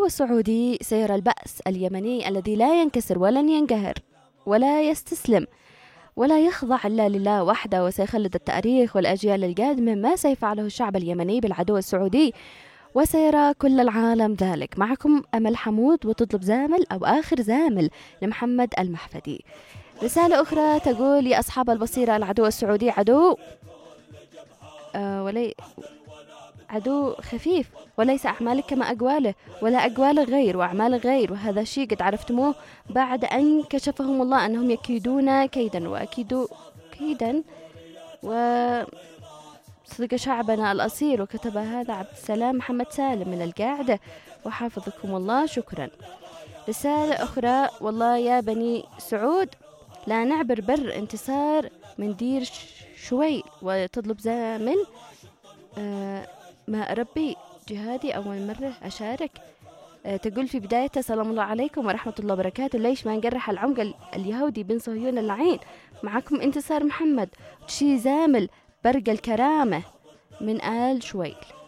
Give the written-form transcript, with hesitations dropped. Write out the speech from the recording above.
العدو السعودي سيرى البأس اليمني الذي لا ينكسر ولن ينقهر ولا يستسلم ولا يخضع إلا لله وحده، وسيخلد التاريخ والأجيال القادمة ما سيفعله الشعب اليمني بالعدو السعودي، وسيرى كل العالم ذلك. معكم أمل حمود، وتطلب زامل أو آخر زامل لمحمد المحفدي. رسالة أخرى تقول: يا أصحاب البصيرة، العدو السعودي عدو خفيف، وليس أعمالك كما أقواله ولا أقوال غير وأعمال غير، وهذا شيء قد عرفتموه بعد أن كشفهم الله أنهم يكيدون كيدا وأكيدوا كيدا وصدق شعبنا الأصيل. وكتب هذا عبد السلام محمد سالم من القاعدة، وحافظكم الله. شكرا. رسالة أخرى: والله يا بني سعود لا نعبر بر انتصار من دير شوي، وتطلب زامل ما ربي جهادي أول مرة أشارك. تقول في بداية: سلام الله عليكم ورحمة الله وبركاته، ليش ما نقرح العمق اليهودي بن صهيون اللعين؟ معكم انتصار محمد، تشي زامل برق الكرامة من آل شويل.